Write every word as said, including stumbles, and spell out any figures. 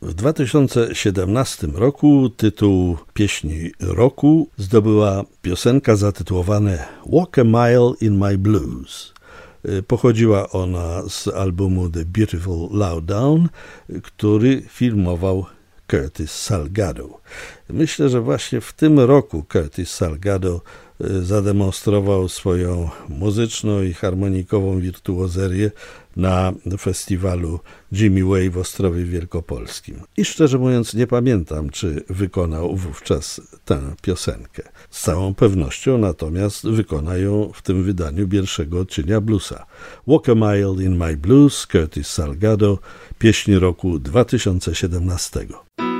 W dwa tysiące siedemnastym roku tytuł pieśni roku zdobyła piosenka zatytułowana Walk a Mile in My Blues. Pochodziła ona z albumu The Beautiful Lowdown, który filmował Curtis Salgado. Myślę, że właśnie w tym roku Curtis Salgado zademonstrował swoją muzyczną i harmonikową wirtuozerię na festiwalu Jimmy Way w Ostrowie Wielkopolskim. I szczerze mówiąc nie pamiętam, czy wykonał wówczas tę piosenkę. Z całą pewnością natomiast wykona ją w tym wydaniu pierwszego odcienia bluesa. Walk a Mile in My Blues, Curtis Salgado, pieśń roku dwa tysiące siedemnastego.